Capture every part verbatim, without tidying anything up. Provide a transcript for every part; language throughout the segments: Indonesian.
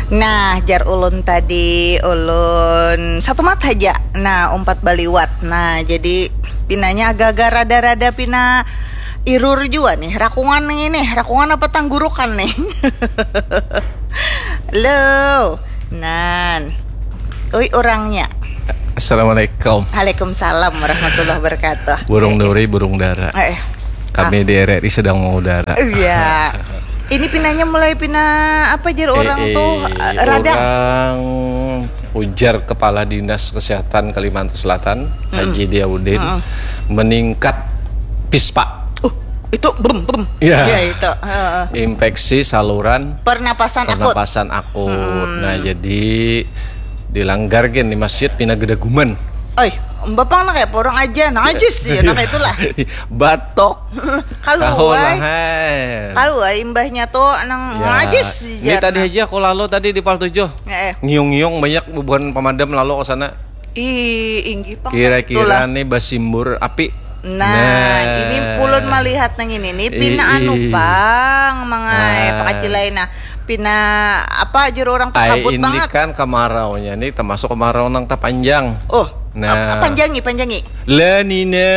Nah, jar ulun tadi ulun satu mat aja. Nah, umpat baliwat. Nah, jadi pinanya agak-agak rada-rada pina irur juga nih. Rakungan ini, rakungan apa tanggurukan nih. Halo. Nan. Ui orangnya. Assalamualaikum. Waalaikumsalam warahmatullahi wabarakatuh. Burung eh, duri, burung dara. Eh, Kami ah. di R R I sedang mengudara. Iya. Ini pinanya mulai pina apa jar orang eh, tuh eh, rada Orang ujar Kepala Dinas Kesehatan Kalimantan Selatan, mm. Haji Diaudin, mm. meningkat pispa. Uh, itu bem bem. Ya. Ya itu. Uh, Infeksi saluran pernapasan, pernapasan akut. akut. Hmm. Nah, jadi dilanggarkan di masjid pina gedaguman. Oi, bapak nak kayak porong aja, najis ya, nak itulah. Batok. Kalau ay, kalau ay imbahnya tuh nang ya. najis. Ini tadi aja aku lalu tadi di Pal tujuh. Eh. Ngiung-ngiung banyak bubuhan pemadam lalu ke sana. Ih, inggi pang. Kira-kira nih basimbur api. Nah, nah, ini pulun melihat nang ini nih pina anu pang mangai nah. Pakacilai nah. Pina apa jero orang tuh kabut ini banget. Ini kan kemaraunya nih termasuk kemarau nang tak panjang. Oh, nah, panjangi panjangi. La Nina.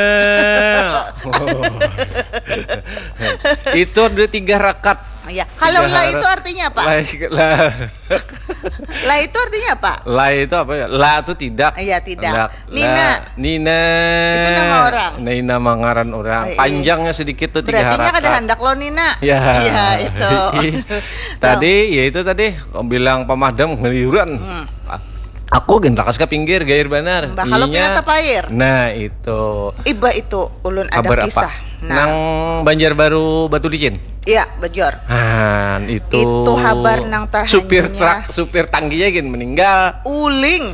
Oh. Itu ada tiga rakaat. Ya, kalau la itu artinya apa? La, la. La itu artinya apa? La itu apa ya? La itu tidak. Iya, tidak. La, Nina. La, Nina. Itu nama orang. Nina mangaran orang. Ay, Panjangnya sedikit tuh tiga harakat. Berarti kada hendak lo Nina. Ya. Ya itu. Tadi ya itu tadi kau bilang pemadam ngeliuran. Hmm. Aku gendakas ke pinggir gair benar. Mbak kalau pina tap air. Nah itu. Iba itu ulun ada kabar kisah. Apa? Nah. Nang Banjarbaru Batu Licin. Iya, Bajor. Ah, itu. Itu kabar nang tahannya. Supir truk, supir tangkinya gin meninggal. Uling.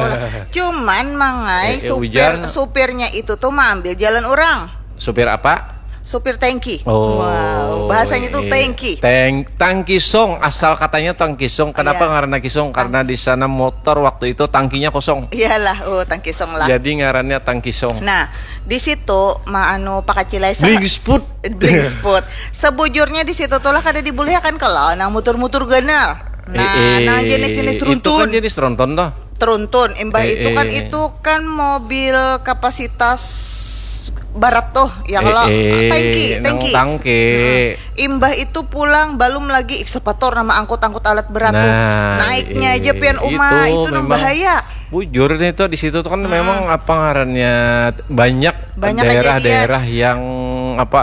Cuman mangai eh, supir ujar. Supirnya itu tuh mah ambil jalan orang. Supir apa? Supir tangki. Oh, wow, bahasanya itu tangki. Tank tangki song, asal katanya tangki song. Kenapa yeah. ngaranna kisong? Karena di sana motor waktu itu tangkinya kosong. Iyalah, oh tangki song lah. Jadi ngarannya tangki song. Nah, di situ ma anu pakacilai sama Blingsput. Blingsput. Sebujurnya di situ tuh lah kada dibolehkan kalau nang mutur-mutur ganal. Nah, eh, eh, nang jenis-jenis teruntun. Itu kan jenis teruntun toh. Teruntun, imbah eh, itu kan eh. itu kan mobil kapasitas barat tuh ya kalau eh, tangki tangki tangki hmm. Imbah itu pulang belum lagi eksepator nama angkut-angkut alat berat nah, tuh naiknya eh, aja pian umah itu, itu nang bahaya bujur itu di situ tuh kan hmm. memang apa ngarannya banyak, banyak daerah-daerah yang apa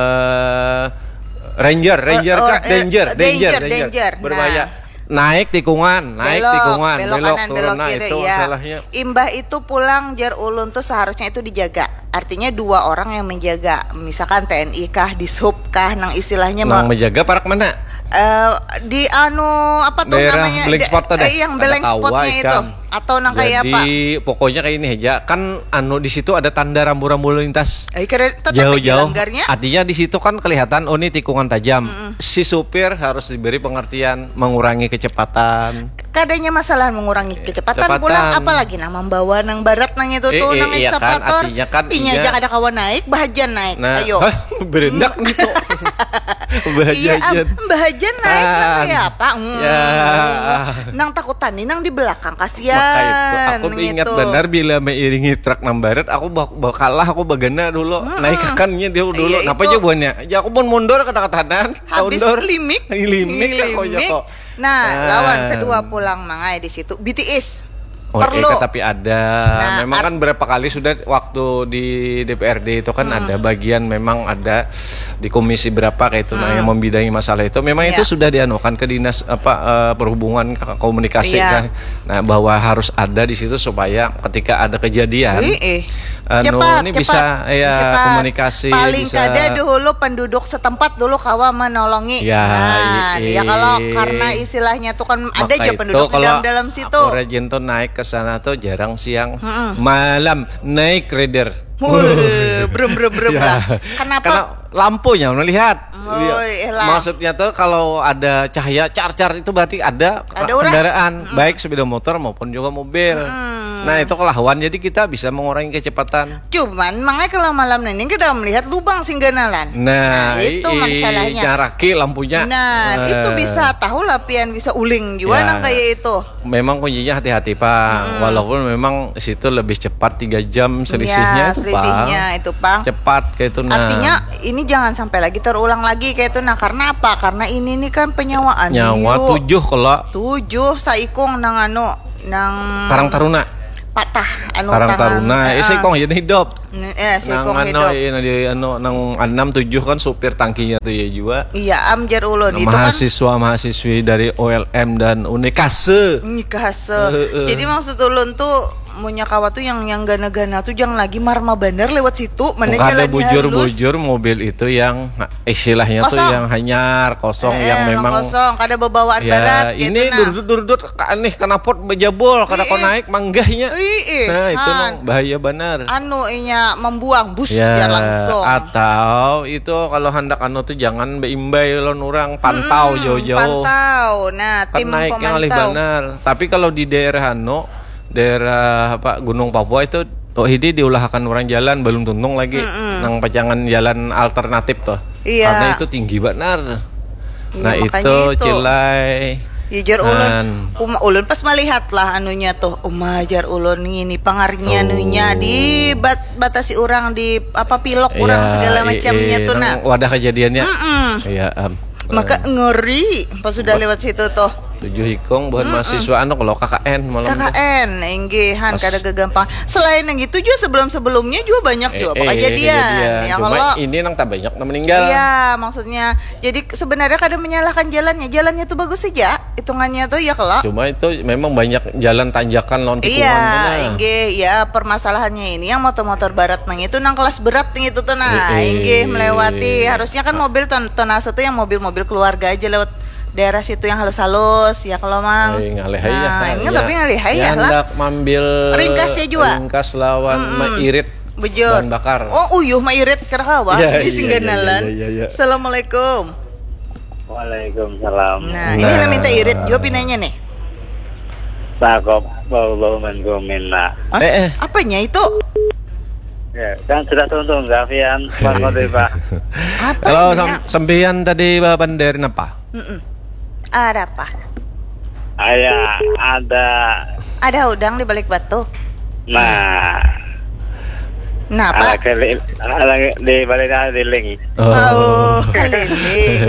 uh, ranger ranger uh, uh, kah danger uh, danger danger, danger, danger. berbahaya Nah. Naik tikungan, naik belok, tikungan, belok, belok kanan, turun, belok nah kiri, itu ya. masalahnya. Imbah itu pulang jar ulun tuh seharusnya itu dijaga. Artinya dua orang yang menjaga. Misalkan T N I kah, Dishub kah, nang istilahnya nang menjaga parak mana? Uh, di anu apa tuh daerah namanya? Blank spot da, eh, yang blank spotnya itu. Atau nang kayak apa? Jadi pokoknya kayak ini aja. Kan anu di situ ada tanda rambu-rambu lalu lintas. Eh, jauh-jauh. Artinya di situ kan kelihatan oh ini tikungan tajam. Mm-mm. Si supir harus diberi pengertian mengurangi kecepatan. Kadanya masalah mengurangi kecepatan, kecepatan. Pulang apalagi nang membawa nang barat nang itu eh, tuh eh, nang iya eksepator. Kan, kan, inya aja ada kawan naik, bahajan naik. Nah, ayo. Berendak gitu. Iya, bahajan naik ah, nang kayak apa? Mm. Ya. Nang takutan nih nang di belakang kasihan. Maka itu aku ingat gitu. Benar bila mengiringi truk nang barat aku bakalah aku bagana dulu mm-hmm. naik ke kannya dia dulu. Iya, kenapa aja buahnya? Ya aku pun mundur ke kanan. Habis mundur. limik. Limik aku ya Nah, nah, lawan kedua pulang mangai di situ B T S. Oh, perlu. Eh, tapi ada. Nah, memang kan berapa kali sudah waktu di D P R D itu kan hmm. ada bagian memang ada di komisi berapa kayak itu hmm. nah, yang membidangi masalah itu. Memang ya. Itu sudah dianukan ke dinas apa uh, perhubungan komunikasi ya. Kan. Nah, bahwa harus ada di situ supaya ketika ada kejadian eh, eh. Uh, cepat, no, ini cepat, bisa ya cepat. Komunikasi paling bisa. Kada dulu penduduk setempat dulu kawa menolongi. Ya, nah, i, i, ya kalau karena istilahnya tuh kan ada aja penduduk di dalam dalam situ. Aku rajin tuh naik ke sana tuh jarang siang, hmm. malam naik rider. Brem brem brem lah. Kenapa? Karena lampunya melihat. Oh, elah. Maksudnya tuh kalau ada cahaya car-car itu berarti ada, Ada kendaraan orang. baik sepeda motor maupun juga mobil. Mm. Nah itu kelahuan jadi kita bisa mengurangi kecepatan. Cuman makanya kalau malam ini kita melihat lubang singganalan. Nah, itu i- masalahnya. nyaraki lampunya. Nah, Eh, itu bisa tahu lah pian bisa uling juga Ya. nang kayak itu. Memang kuncinya hati-hati Pak. Walaupun memang situ lebih cepat tiga jam selisihnya Ya, itu selisihnya Pak. itu, Pang. Cepat kayak itu nah. Artinya ini jangan sampai lagi terulang lagi kayak itu. Nah, karena apa? Karena ini nih kan penyewaan. nyawa Yuk. tujuh kalau Tujuh saikong nang anu nang Karang Taruna. patah anu Karang tangan. Taruna, eh Eh, saikong jadi hidup. eh, eh, saikong Nang hidup. ano, eh, di ano, nang enam tujuh kan supir tangkinya tuh ya juga. Iya, amjar ulun itu kan Mahasiswa mahasiswi dari O L M dan Unikase. nikase. Eh, eh. Jadi maksud ulun tuh munya kawa tuh yang yang gana-gana tuh jangan lagi marma bandar lewat situ. Mana Ada jalannya bujur-bujur mobil itu yang nah, istilahnya tuh Kosong. yang hanyar kosong halus. yang Eh, memang kosong, kada bawaan ya berat ini gitu, nah. durdut-durdut aneh kenapa bejabol kada kau Ih, naik manggahnya. Ih, Nah itu Han. no, bahaya benar. Anu inya membuang bus Ya, dia langsung. atau itu kalau hendak anu tuh jangan beimbai lon orang pantau Mm, jauh-jauh. Pantau. Nah, Kan tim naik yang alih pemantau. benar. Tapi kalau di daerah anu, daerah apa Gunung Papua itu oh ini diulahkan orang jalan belum tuntung lagi nang pajangan jalan alternatif tuh. Iya. Karena itu tinggi benar. Iya, Nah, makanya itu itu. Cilai. Ijar ulun, An. uma ulun pas melihat lah anunya tuh, umajar ulun ini pangarnya Oh. anunya di bat, batasi orang di apa pilok orang Ya, segala i- macamnya i- tuh nang nah. wadah kejadiannya. Mm-mm. Iya, am. Maka ngeri pas sudah lewat situ tuh. tujuh hikong buat mahasiswa anu kalau K K N malam K K N, enggehan Pas- kada gampang. Selain yang itu juga sebelum-sebelumnya juga banyak juga Eh, eh, kejadian. Ya Cuma kalau ini nang tak banyak nang meninggal. iya, maksudnya jadi sebenarnya kada menyalahkan jalannya. Jalannya tuh bagus saja. Hitungannya tuh ya kalau Cuma itu memang banyak jalan tanjakan lawan tikungan iya, mana. engge ya permasalahannya ini yang motor-motor barat nang itu nang kelas berat ning itu tuh nah, Eh, eh. engge melewati harusnya kan mobil ton tonase tuh yang mobil-mobil keluarga aja lewat daerah situ yang halus-halus ya kalau mang. Eh, ngalih Nah, ya. enggak, tapi ngalih ya lah. hendak mambil Ringkasnya juga. Ringkas lawan mairit Bejor. bahan bakar. Oh, uyuh mairit kerakawa Iya, di iya, Singganalan. iya, iya, iya. Assalamualaikum. Waalaikumsalam. Nah, ini Nah. na minta irit juga pinanya nih. Takop bau-bau menggomina. Hah? Eh, eh. Apanya itu? Ya, kan sudah tuntung Gavian Pak Pak. Apa? Kalau namanya? sam sembian tadi banderin apa? Mm-mm. Ada apa? Ayah ada. Ada udang di balik batu. Nah, Nah, ada Pak. keli, ada di balik ada di link. Oh, haliling.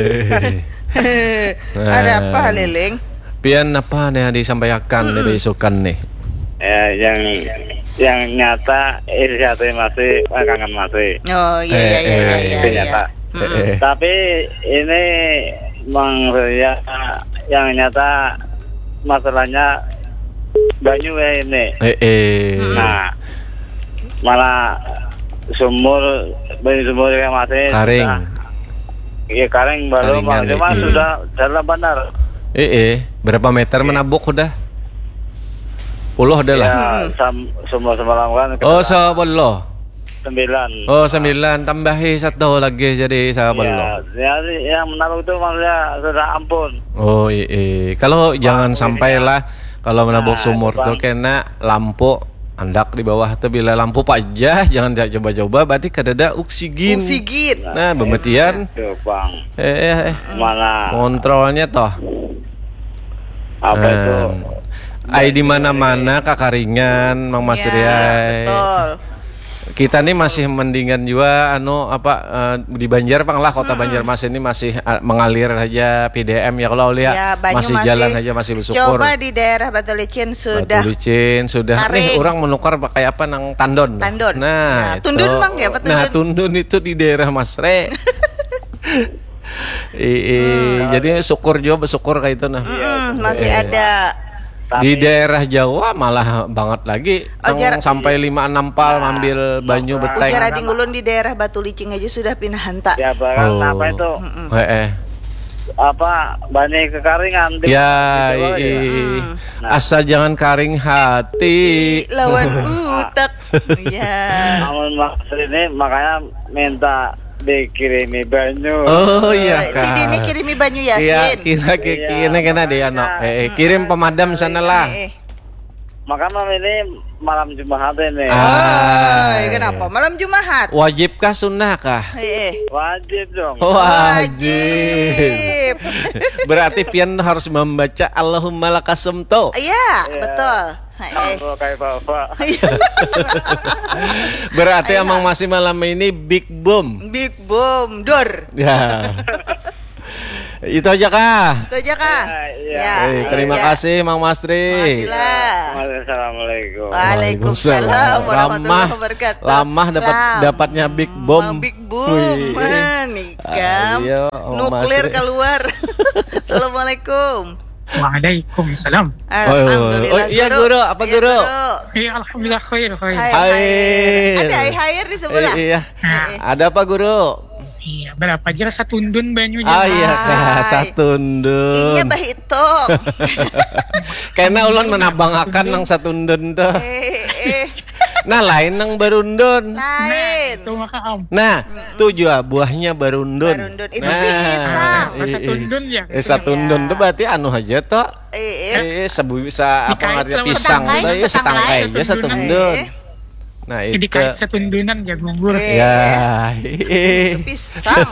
Ada apa haliling? Pian apa nih disampaikan nih besokan nih? Ya, yang yang nyata ini satu masih kangen masih. Oh, iya iya iya Eh, iya eh, iya. Itu iya. nyata. Eh, eh. Tapi ini Mang ya yang nyata masalahnya banyu ya ini. Eh, eh. Nah, malah sumur banyu sumur yang masih Karing. sudah- Iya karing baru Karingan, cuma eh. sudah jalan benar. Eh, eh. Berapa meter menabuk udah? Puluh udah lah. Ya, sam, sumur semalam kan. Oh, kita sabolo. sembilan. Oh, sembilan tambahi satu lagi jadi sabolo. Ya, ya, yang menabuk itu maksudnya sudah ampun. Oh, iya. iya. Kalau jangan sampai lah kalau menabuk Nah, sumur itu, tuh Bang. kena lampu andak di bawah tuh bila lampu pajah jangan coba-coba berarti kadada oksigen. Oksigen. Nah, bemetian Tuh, Bang. eh, eh, eh. Mana kontrolnya toh. apa itu? Ai di mana-mana kakaringan Mang Mas Ya, Riai. betul. Kita nih masih mendingan juga anu apa eh, di Banjar Pang lah kota Banjarmasin ini masih eh, mengalir aja P D M ya kalau lihat Ya, Banyu masih, jalan aja masih bersyukur. Coba di daerah Batu Licin sudah Batu licin sudah nih Karing. orang menukar pakai apa nang tandon. Tandon. Nah, Nah, itu. tundun, Bang, ya, apa Nah, tundun? tundun itu di daerah Masre. I- i- jadi syukur juga bersyukur kayak itu nah. Mm, masih Eh, ada. Di daerah Jawa malah banget lagi Oh, nang jarak- sampai lima enam pal ngambil banyu beteng. Ujar ading ulun di daerah Batu Licin aja sudah pindah hanta. Ya barang Oh. apa itu? Eh, eh. Apa banyak kekaringan di Ya, di bawah i- ya? i- Nah. asal jangan karing hati. Lawan utak. Ya. Namun maksud ini makanya minta dikirimi banyu. Oh iya Si kak. Dini kirimi banyu Iya, Yasin. kira kira Iya, kena deh ano. Eh, kirim pemadam sana lah. Eh, eh. Maka mam ini malam Jumat ini. Ah. Oh, kenapa? Malam Jumat. Wajibkah sunnah kah? Eh, eh. Wajib dong. Wajib. Berarti pian harus membaca Allahumma lakasumtu. Iya, betul. Eh, eh. Kalau kayak bapak. Berarti Ayo. emang masih malam ini big boom. Big boom dor. Ya. Itu aja kah? Itu aja kah? Ya, Eh, iya. terima iya. kasih Mang Mastri. Makasihlah. Assalamualaikum. Waalaikumsalam warahmatullahi Ramah, wabarakatuh. Ramah dapat Ram. dapatnya big bomb. Big boom. Wih. Man, nikam. Ayo, Om Nuklir Masri. keluar. Assalamualaikum. Waalaikumsalam. Alhamdulillah. Oh, iya, guru. Apa, Iya, guru? Ya alhamdulillah khair khair. Hai, Hai. hai. Ada ai hair di sebelah. Eh, iya. Eh, eh. Ada apa guru? Iya, berapa aja satu undun banyu Ah aja. iya kah, Hai. satu Inya ndun. bahitok. Karena ulun menabang akan nang satu ndun tuh. Eh, eh. Nah lain nang barundun. Lain. Itu maka om. Nah, tuh juga buahnya barundun. Barundun. Itu pisang. Oh, satu undun ya. Eh satu Iya. ndun tuh berarti anu aja toh. Eh, Eh eh. sebu bisa apa Dikait artinya sama pisang setangkai, tuh ya setangkai setangkai, aja satu satu ndun. Eh. Nah Jadi itu. kait satu undunan ya gugur. Eh. Ya. Itu pisang.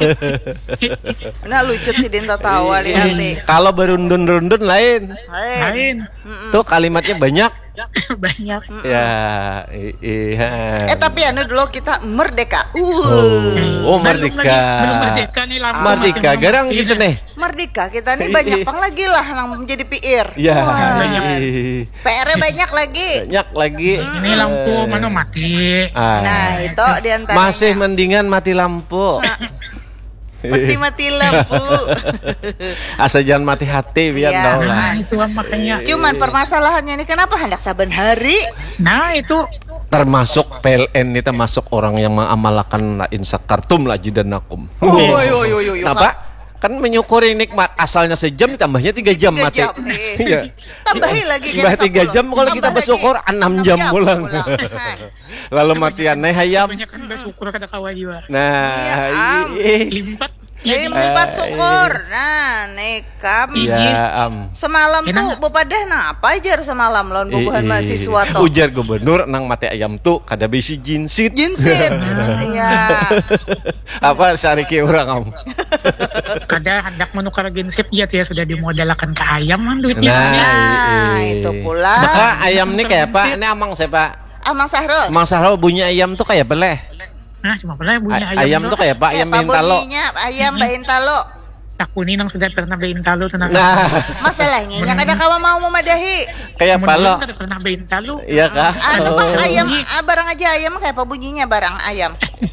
Nah lucu sih Dinta tawa lihat nih. Kalau berundun-rundun lain. Lain. Lain. Tuh kalimatnya banyak. Banyak. Ya, i- iya. Eh tapi anu dulu kita merdeka. Uh. Oh, Belum merdeka. lagi- Belum merdeka nih lama. Merdeka, masih garang belum gitu merdeka. nih. Merdeka kita nih banyak pang lagi lah yang menjadi P R. Ya. Wah. i- P R-nya banyak lagi. Banyak lagi. Ini lampu mana mati. Ah. Nah itu diantaranya. Masih mendingan mati lampu. mati-mati lampu. Asal jangan mati hati biar Iya. tahu lah. Nah itu kan makanya. Cuman permasalahannya ini kenapa hendak saben hari? Nah itu Termasuk P L N ini termasuk orang yang mengamalkan la insakartum la jidanakum. Oh, yo yo yo yo. Kenapa? Kan menyukuri nikmat asalnya sejam tambahnya tiga jam Tiga mati. jam, eh. Iya. Tambahi lagi Tambah kena tiga sepuluh. jam kalau kita Tambah bersyukur lagi. enam jam pulang. pulang. Lalu matiannya hayam. banyak kan bersyukur kata kawan juga. Nah, Iya, am. iya. Limpat. Jadi Ya, empat syukur. Nah, nekam. Iya, am. Semalam Enak. tuh bopadah nah apa aja semalam lawan bubuhan Ih, mahasiswa tuh. Ujar gubernur nang mati ayam tuh kada bisi jinsit. Jinsit. Iya. Apa sariki orang kamu? kada hendak menukar gensip ya ya sudah dimodalkan ke ayam kan duitnya. Nah, Nah, iya. itu pula. Maka ayam nih kayak apa? Ini amang saya pak. Ah, Mang Sahrul. Amang Sahrul bunyi ayam tuh kayak beleh. Nah cuma pula A- punya ayam. ayam tuh kayak pak ayam Apa bintalo. bunyinya? Ayam bahintalo. tak kuning yang sudah pernah beintalo tenang. Nah, Masalahnya yang ada kawan mau memadahi. kayak palo. Kada pernah beintalo. Iya kah? Anu Oh. Bang, ayam ah, barang aja ayam kayak apa bunyinya barang ayam.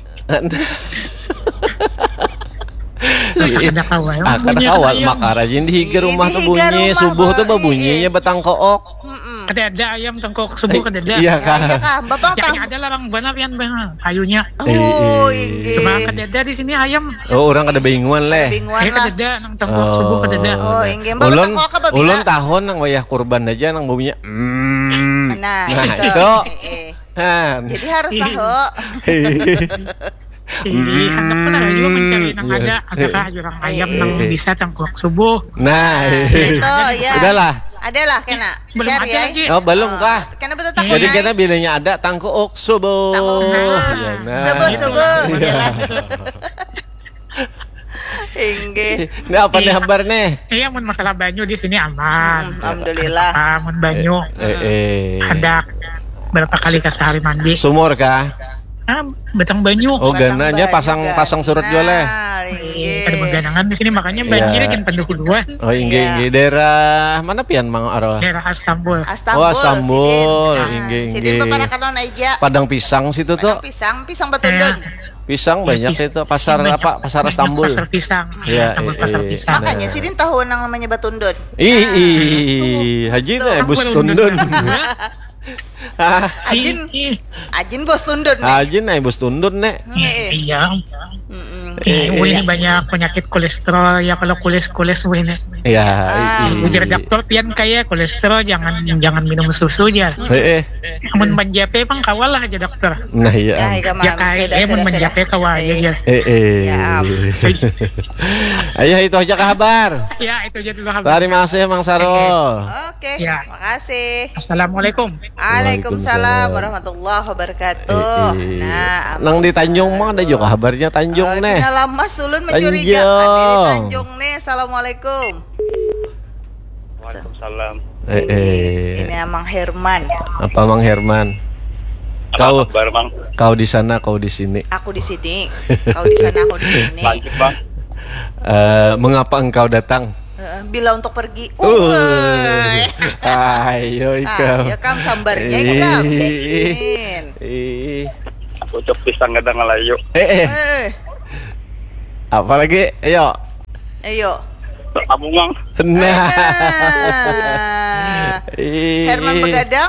Kada kawal. Ah, kada kawal makar aja di higa rumah tuh Di higa bunyi rumah, subuh tuh Bo. bunyinya betang kook. Kada ada ayam tengkok subuh kada ada. Iya Ya, kah? iya kan, Bapak Ya tahu. kan ada larang benar yang benar ayunya. Oh, Eh, inggih. Cuma kada ada di sini ayam. Oh, orang kada bingungan leh. Bingungan Eh lah. kada ada nang tengkok subuh kada ada. Oh, inggih. Bapak Ulun, tahu apa bila? ulun tahun nang wayah kurban aja nang bunyinya. Mm. Nah, Nah, itu. itu. Eh, eh. Han. Jadi harus tahu. Jadi hendak pun ada juga mencari nang Iya. ada antara orang ayam nang bisa tengkok subuh. Nah, Itu ya. udahlah. Adalah kena. Belum Cari ada ya. lagi. Oh, belum kah? Kena betul tak Jadi naik. karena bilangnya ada tangkuuk subuh. Tangkuuk subuh. Iya, nah. Subuh, subuh. Gitu. Inggih. Ini apa nih kabar nih? Iya, mun masalah banyu di sini aman. Alhamdulillah. Ah, mun banyu Eh, eh. hendak berapa kali ke sehari mandi? Sumur kah? Ah, betang banyu. Oh, Batang gananya banyu pasang kan. pasang surut joleh. Nah, Eh, ada inggih. mengganangan di sini makanya banjir Iya. kan pendahuluan. Oh, inggih Iya. inggih daerah mana pian Mang Aro? Daerah Istanbul. Astambul. Oh, Astambul. Sidin. Inggih, Nah, Sidin inggih. beberapa aja. Padang pisang situ tuh. Padang pisang, pisang betundun. Pisang Ya, banyak pis- itu pasar banyak- apa? Pasar banyak Istanbul. Pasar pisang. Iya, Istanbul eh, pasar eh. pisang. Makanya Sidin tahu yang namanya batundun. Ih, ih, haji Tuh. deh bus Aku tundun. Ah, Ajin, Ih, ih. ajin bos tundun nih. haji nih bus tundun nek. Eh, eh. Iya. Mm-mm. Eh, Iya. ini banyak penyakit kolesterol ya kalau koles-koles ini. Ya, Ah. Ujar dokter pian kayak kolesterol jangan jangan minum susu aja. eh, eh. Namun menjape pang kawal lah aja dokter. Nah Ya, ya. ika Ya mam. kayak Sudah, eh mun sudah, menjape sudah. kawal aja Eh, ya. Eh, eh. Ya, am. Ayo itu aja kabar. Ya itu aja dulu kabar. Terima kasih Mang Sarul. Oke, Ya. makasih. Assalamualaikum. Waalaikumsalam warahmatullahi wabarakatuh. Eh, eh. Nah, Nang di Tanjung mah ada juga kabarnya Tanjung Eh, nih. Dina lama sulun mencurigakan Tanjung. ini Tanjung nih. Assalamualaikum. Waalaikumsalam. Eh, eh. Ini Amang Herman. Apa Mang Herman? Kau Apa kabar, Bang? kau di sana, kau di sini. Aku di sini. Kau di sana, aku di sini. Lanjut, Bang. Eh, mengapa engkau datang? Eh, bila untuk pergi. Uh. Uy. Ayo Ah, ikam. ya kam sambarnya ikam. Ih. Min. Ih. Aku cok pisang gadang ngalayu. Eh, eh. Eh, Apa lagi? Ayo. ayo. Kamu, Bang. Nah. Nah. Ih. Herman Begadang.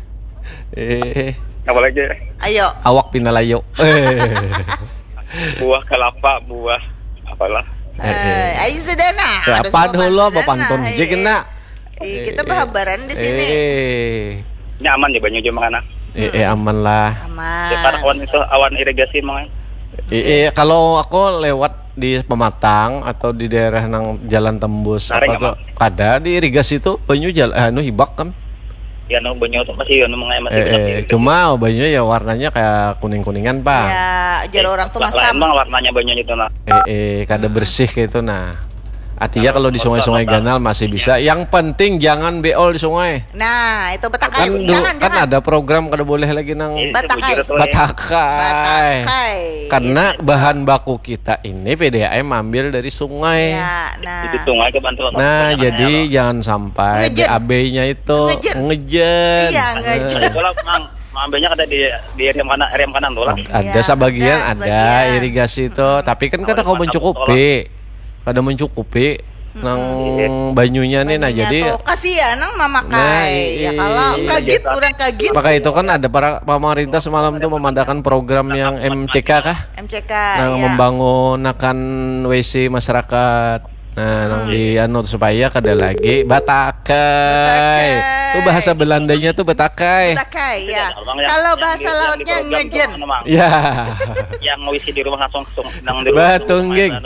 Eh. Apa lagi? Ayo. Awak pinalayo. Eh. Buah kelapa, buah apalah. Eh, eh. Eh, ayo sudah nah. Ya, Ada apa semua dulu pantun, pantun nah. je kena. Eh, kita berhabaran di sini. Eh. Ini aman ya banyu jam mana? Eh, eh aman lah. Sekarang Aman. awan itu awan irigasi mang. Eh, eh, kalau aku lewat di Pematang atau di daerah nang Jalan Tembus Tarik apa tuh? Kada di irigasi itu banyu jal eh, anu hibak kan. Ya no banyu itu masih anu mengai masih Eh, banyak eh, irigasi. cuma banyu ya warnanya kayak kuning-kuningan, Pak. Ya, jar orang tuh Lah, masam. emang warnanya banyu itu nah. Eh, eh, kada bersih kayak itu nah. Artinya kalau di sungai-sungai Ganal masih bisa. Yang penting jangan beol di sungai. Nah, itu betakai. Kan du- Jangan, kan jangan. ada program kada boleh lagi nang Ini Batakai. sebujur tuh, ya. Batakai. Batakai. Karena bahan baku kita ini P D A M ambil dari sungai. Ya, nah. Itu sungai ke bantu. Nah, jadi jangan sampai Ngejen. B A B-nya itu Ngejen. ngejen. Iya, ngejen. Eh, Bola mang, ambilnya ada di di rem kanan, rem kanan tuh lah. Ada Iya, sebagian ada ada sebagian. irigasi itu, tapi kan kada Awalnya kau mantap mencukupi. Kada mencukupi nang banyunya nih nah Banyak jadi tuh. Kasihan nang mamakai. Nah, Ya iya. kalau kaget orang kaget. maka itu kan ada para pemerintah semalam tuh memadakan program yang M C K kah? M C K Yang ya. membangun akan W C masyarakat. Nah, nang di anu supaya kada lagi batakai. Batakai. Itu bahasa Belandanya tuh batakai. Batakai ya. Bang, yang- Kalau yang bahasa di- yang lautnya di program tuh, ngejen. anu, Mang. Ya. Yang ngisi di rumah langsung langsung nang di Batung, rumah, geng. anu.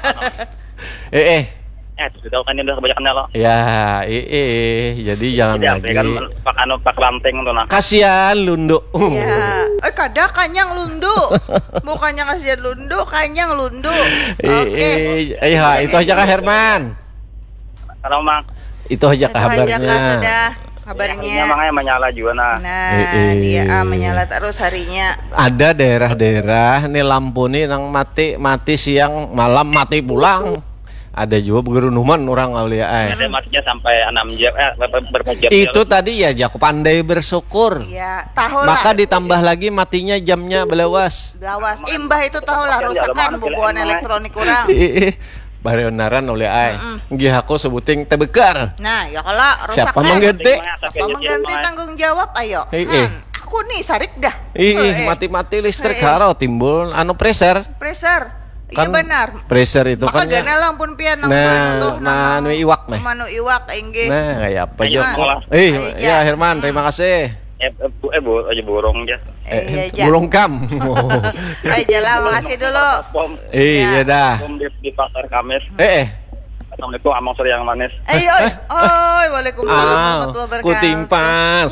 Eh eh. Eh, sudah kan ini udah kebanyakan lo. Ya, eh, eh. Jadi jangan Jadi apa ya, kan lagi. pak anu pak lanteng tuh nah. Kasihan Lundo. Ya, eh kada kanyang lundu. Bukannya kasihan lundu, kanyang lundu. Eh, Oke. eh, ya, itu aja Kak Herman. Kalau mang Itu aja Itu aja kabarnya. Kak sudah ini kabarnya. makanya menyala juga nah. Nah, Eh, eh. dia ah, menyala terus harinya. Ada daerah-daerah nih lampu nih nang mati mati siang malam mati pulang. Ada juga begerunuman orang aulia ay. Ada matinya sampai enam jam eh ber- berapa jam. Itu tadi ya Jaku pandai bersyukur. Ya, tahu Maka lah. ditambah lagi matinya jamnya belawas. Gawas imbah itu tahu lah rusakan bubuan elektronik orang. Ih, Barionaran oleh ay. Nggih aku sebuting tebekar. Nah, ya kalau Siapa rusakan. mengganti? Siapa mengganti tanggung jawab? Ayo. Eh, Han, eh. aku nih sarik dah. Ih, Eh, eh. mati-mati listrik Eh, eh. karo timbul anu pressure. Pressure. Iya Kan benar. Pressure itu Maka kan ya- gana lampun pian nang Nah, manu tuh nah, anu iwak nih. Manu iwak engge. Nah, kayak apa Ayo, aja. sekolah. Eh, Ayo, ya ja. Herman, terima kasih. Eh, eh, bu, eh, bu, aja borong aja. Eh, iya, Eh, ja. burung kam. Ayo jalan, makasih dulu. Pom, Eh, Ya. iya dah. pom di, di pasar Kamis. Eh, eh. Assalamualaikum, amang sore yang manis. Eh, oi. Oi, waalaikumsalam Ah, warahmatullahi wabarakatuh. kutimpas.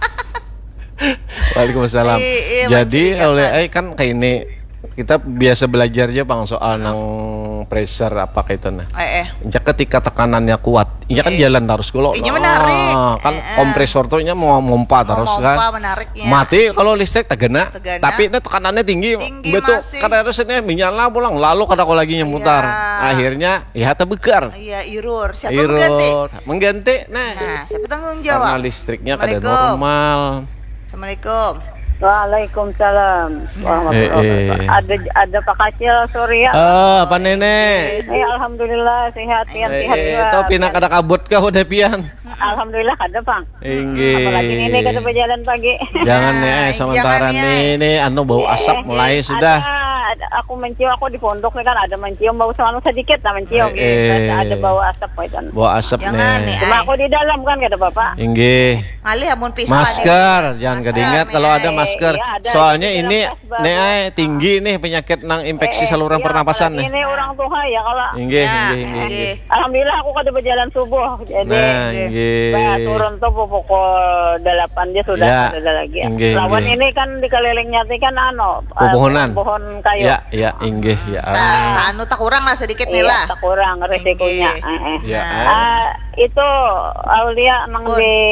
Waalaikumsalam. Iya, iya, Jadi mencurigakan. oleh eh kan kayak ini kita biasa belajarnya bang soal nang pressure apa kayak itu nah. Eh, eh. Ya ketika tekanannya kuat, iya kan Eh. jalan terus kalau Iya, menarik. kan Eh, eh. kompresor tuh nya mau mompa terus Mompa, kan. menariknya. Mati kalau listrik tegana, Tegana. tapi ini tekanannya tinggi, Tinggi betul. masih. Karena harusnya menyala pulang, lalu kada kau lagi nyemutar. Iya. Akhirnya ya tebekar. Iya, irur. Siapa mengganti? Iror, mengganti. Nah, Nah, siapa tanggung karena jawab? listriknya kada Assalamualaikum. normal. Assalamualaikum. Waalaikumsalam warahmatullahi Eh, eh. wabarakatuh. Ada ada Pak Kacil Surya. Ah, apa nenek? Eh, alhamdulillah sehat pian Eh, sehat eh, juga. itu pina kada kabut kah udah pian? Alhamdulillah kada Bang. Inggih. Apalagi ini kada berjalan pagi. Jangan nih, eh, Nah, sementara jangan, ya. nih, ini anu bau asap mulai Eh, sudah. Ada ada, aku mencium, aku di pondok nih kan ada mencium bau sama sedikit lah mencium. Eh, eh. Ada, ada bau asap itu. Bawa asap Jangan nih. nih. Cuma Ay. aku di dalam kan kata bapak. Inggih. Ngalih amun pisah. Masker, jangan Masker kedingat nih, kalau ay. ada masker. Iya, ada. Soalnya Di dalam ini tas baru. nih ay, tinggi nih penyakit nang infeksi Eh, eh, saluran iya, pernapasan nih. Ini orang tua ya kalau. Inggih, Ya, inggih, inggih, inggih. inggih. Alhamdulillah aku kada berjalan subuh. Jadi Nah, inggih. inggih. Bah, turun tuh pukul delapan dia sudah Ya, sudah lagi. inggih, Lawan inggih. ini kan dikelilingnya ini kan ano eh, Pepohonan. pohon kayu. Ya, ya, inggih, ya. Nah, anu tak kurang lah sedikit nih Iya, lah. tak kurang resikonya. Inggih. Eh, eh. Ya. Ah, itu Aulia nang Pun. di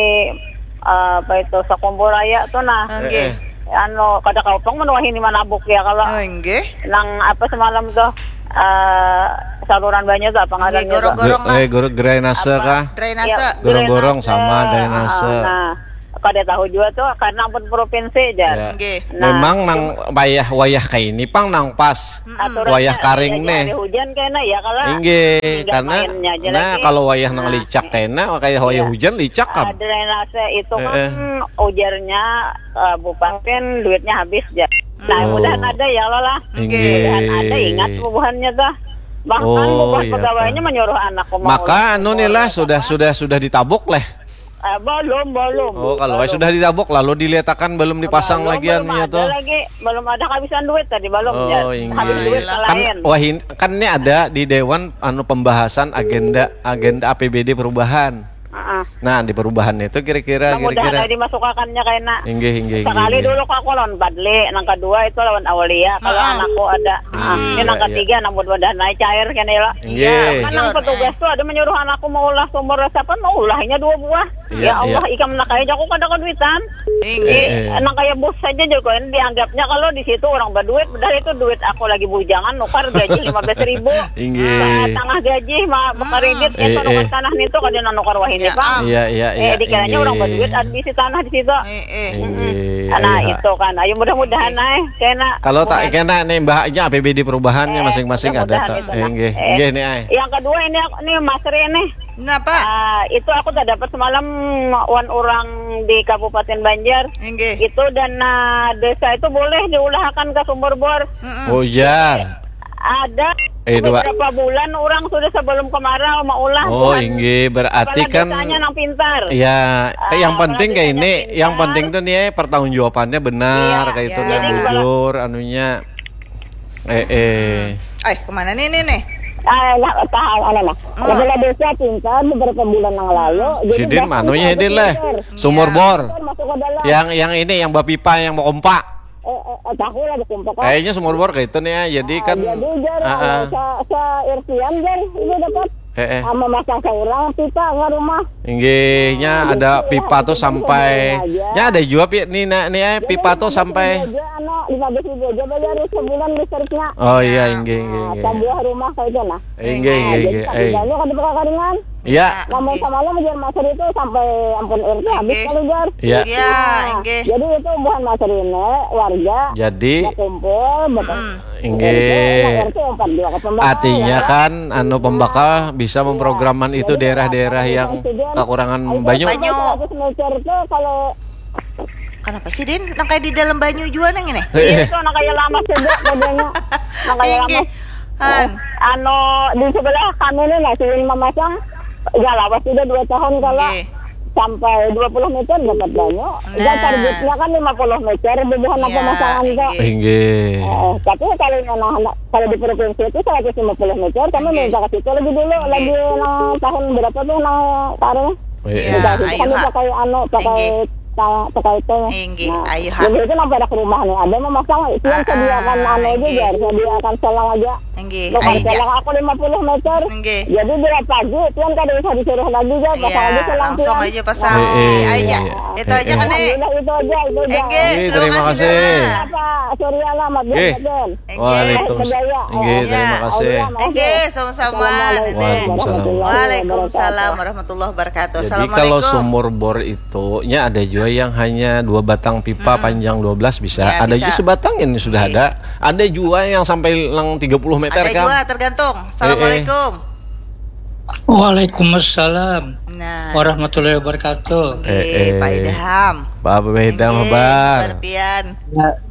ah, apa itu Sakumbur Raya tuh nah. Nggih. Eh, Ano kada kaupang menuahi ni manabuk ya kalau Oh, nggih. nang apa semalam tuh eh, saluran banyak tuh apa Nggih, ngarannya tuh? gorong-gorong lah. Eh, gorong drainase kah? Drainase. Ya, Gorong-gorong sama drainase. drainase. Ah, Nah, kada tahu juga tuh karena ampun provinsi aja. Ya. Nggih. Nah, Memang nang wayah-wayah kayak ini pang nang pas aturannya wayah karing ya, nih. jadi hujan kayaknya ya kalau Inggih, tinggal karena mainnya aja nah lagi. kalau wayah nang Nah. licak kayaknya kayak wayah Iya. hujan licak ah, kan. drainase itu kan Eh, eh. ujarnya uh, bupati duitnya habis ya. Nah, Oh. mudahan ada ya Lola. Inggih. Mudahan ada ingat bubuhannya tuh. Bahkan Oh, bubuhan iya, pegawainya Pak. menyuruh anakku mau Maka anu nih lah mau- sudah sudah sudah ditabuk leh. Eh, belum, belum. Oh, kalau belum. sudah ditabuk lalu diletakkan belum dipasang Belum, lagi belum anunya ada tuh. lagi, belum ada kehabisan duit tadi belum Oh, ya. inggih. Habis duit ke Kan lain. wah ini kan ini ada di Dewan anu pembahasan agenda agenda A P B D perubahan. Heeh. Nah, di perubahan itu kira-kira Mudah-mudahan kira-kira ada dimasukkannya kayaknya. inggih inggih Sekali inggih. dulu kok aku lawan Badli, yang kedua itu lawan Aulia. Kalau Ah. anakku ada, ah, Iya, ini yang iya. ketiga, yang mudah-mudahan naik cair kan ya. Inggih. Kan yang petugas tuh ada menyuruh anakku mau ulah sumur resapan, mau ulahnya dua buah. Iya, Ya Allah, iya. ikam nak kaya aku kada keduitan. Inggih. Eh, eh. Nang kaya bos saja juga ini dianggapnya kalau di situ orang berduit, padahal itu duit aku lagi bujangan nukar gaji lima belas ribu. Inggih. Tengah gaji mah bakaridit Eh, itu eh. nukar tanah itu kada nukar wah ini Ya, Bang. Iya iya iya. Eh dikiranya orang berduit ada di tanah di situ. Eh, eh. Inggih. Nah Iya. itu kan, ayo mudah-mudahan naik kena. Kalau tak kena nih mbaknya A P B D perubahannya Eh, masing-masing ada mudah-mudahan tak. itu, nah. Inggih. Eh. Inggih nih ay. Yang kedua ini aku- ini Mas Rene. Nah, Pak. Ah, itu aku tak dapat semalam wan orang di Kabupaten Banjar. Inggih. Itu dana desa itu boleh diulahkan ke sumber bor. Mm-mm. Oh ya. Ada Eh, dua. beberapa bulan orang sudah sebelum kemarau mau ulah. Oh bukan- inggih berarti kepala kan desanya nang pintar. ya Ah, yang penting kayak kepala ini, desanya yang pintar. penting tuh nih pertanggungjawabannya benar Iya, kayak itu iya. nih Jadi bujur anunya. Eh eh. Eh, kemana nih nih nih? Ah, nah, tahu ana nah. Kepala desa pintar beberapa bulan yang lalu. Sidin dah- manunya ini lah. Sumur Iya. bor. Masuk ke dalam. Yang yang ini yang bapipa yang mau kompak. Eh, eh, eh, tahu lah dikumpul kan. Kayaknya sumur bor kayak itu nih ya. Jadi kan Jadi jar, ah, ah. sa sa irtian jar ibu dapat eh eh. sama masang seorang pipa ke rumah. Inggihnya ada pipa tuh sampai ya ada juga pi nih nah, nih eh, pipa tuh sampai Aja anak lima belas ribu aja bayar sebulan listriknya. oh iya inggih inggih Nah, inggih. sebuah rumah kayak itu nah. Inggih Nah, inggih jadi inggih. Eh. kabinannya kada pakai karingan. Iya. Ngomong sama lo jar maser itu sampai ampun R T habis Inggih. kali jar. Iya. Iya, Nah, inggih. Jadi itu umbuhan maser ini warga Jadi kumpul betul. inggih. Artinya kan anu pembakal bisa memprograman itu daerah-daerah yang kekurangan banyak. Banyu. meter tuh kalau Kenapa sih, Din? Nang kayak di dalam banyu juga nang ini? itu anak kayak lama saja badannya. Anak kayak lama. Inggih. Han. Ano di sebelah kami nih nasi memasang ya lawas sudah dua tahun kalau Inggih. sampai dua puluh meter dapat banyak. Dan Nah. targetnya kan lima puluh meter bubuhan Iya, pemasangan kok. inggih. Inggih. Eh, tapi kalau anak-anak kalau di provinsi itu seratus lima puluh meter kami Inggih. minta ke situ lebih dulu Inggih. lagi nang tahun berapa tuh nang taruh Eh, Ya, eh. minta ke situ ayo, kami Ha. pakai anu pakai Inggih. ta- pakai itu. Inggih, ayo, Ha. jadi itu sampai ada ke rumah nih ada memasang itu yang Ah, sediakan ah, anu inggih. juga sediakan selang aja. Inggih. Bukan Ayo, selang aku lima puluh meter. Inggih. Jadi dia pagi tuan kada usah disuruh lagi aja pasang aja Iya, selang langsung tuan. aja pasang. Eh, eh, Aja. iya. Itu aja Eh, kan, nih. Alhamdulillah, itu aja itu aja. Inggih, Inggih, terima terima kasih. kasih. Dina. Apa Surya alamat Inggih. Ben. Waalaikumsalam. Inggih, terima Ya. kasih. Inggih, sama-sama, Nenek. Waalaikumsalam. Waalaikumsalam warahmatullahi wabarakatuh. Jadi Assalamualaikum. kalau sumur bor itu nya ada juga yang hanya dua batang pipa panjang dua belas bisa. Ya, ada bisa. juga sebatang ini sudah Iya. ada. Ada juga yang sampai lang tiga puluh meter Ada kan. juga tergantung. Assalamualaikum. Waalaikumsalam Nah, warahmatullahi wabarakatuh. eh, Eh, Pak eh. Idham. Baba beda Inggih, mabar. Barpian. Ya,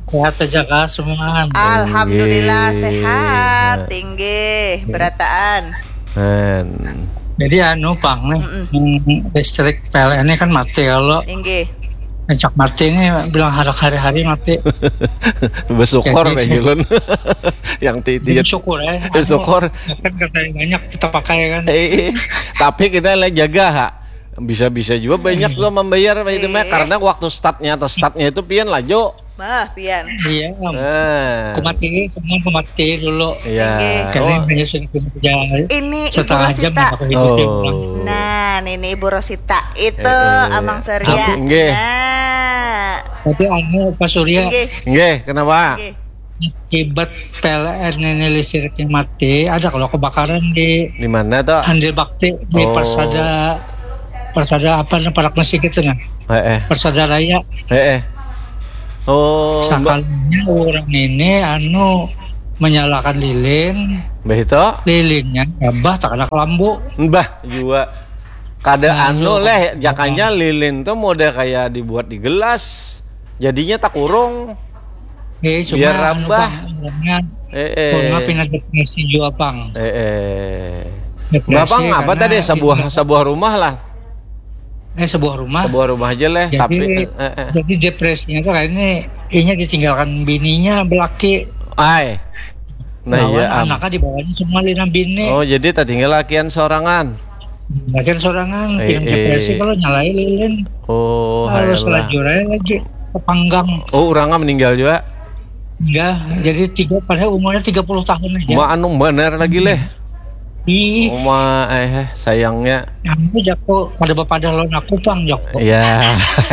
Sehat aja kak semua. Alhamdulillah Inggih. sehat, tinggi, berataan. Men. Jadi anu pang nih, hmm, listrik P L N ini kan mati kalau Tinggi. ngecek mati ini bilang hari-hari mati. Bersyukur Jadi- kayak gitu. Yang titi Jadi syukur ya. Anu, Syukur. kan katanya banyak kita pakai kan. Eh, tapi kita lah jaga ha. Bisa-bisa juga banyak lo membayar itu mah Eh. karena waktu startnya atau startnya itu pian lah Jo. Mah, pian. Iya. Nah. Aku mati, semua aku mati dulu. Iya. Karena Oh. hanya sudah kerja Ini Ibu setengah jam Rosita. aku hidupnya pulang. Oh. Nah, ini Ibu Rosita itu Eh, Amang Surya. Nggih. Nah, Tapi anu Pak Surya tinggi. Nggih, kenapa? Tinggi. akibat P L N ini listriknya mati, ada kalau kebakaran di Di mana tuh? Andil Bakti di Oh. Persada Persada apa namanya Parak Mesik itu nah Eh, eh, Persada Raya. eh, eh. Oh, Mbak, Sekalinya orang ini anu menyalakan lilin, Mbak itu? lilinnya gabah tak ada kelambu. Mbah juga. Kada Nah, anu lu- leh, jakanya lilin tuh model kayak dibuat di gelas. Jadinya tak kurung. Eh cuma Biar anu, rambah. Bang, orangnya Eh, eh. kurang pindah depresi juga bang. Eh, eh. Depresi Bapak apa karena tadi sebuah itu- sebuah rumah lah. eh sebuah rumah. Sebuah rumah aja lah, Jadi, tapi eh, eh. jadi depresinya tuh kayak ini, inya ditinggalkan bininya belaki. Ai. Nah Lawan iya am. anaknya dibawanya semua lina bini. Oh, jadi tak tinggal lakian sorangan. Bagian sorangan, Eh, film eh. depresi kalau nyalain lilin Oh, harus hayalah. lajur aja lagi ke panggang. Oh, orangnya meninggal juga. Enggak, jadi tiga padahal umurnya tiga puluh tahun aja. Ma anu bener lagi leh. Ih, Oh, ma eh sayangnya. aku jako pada bapak dalon aku pang jako. Ya.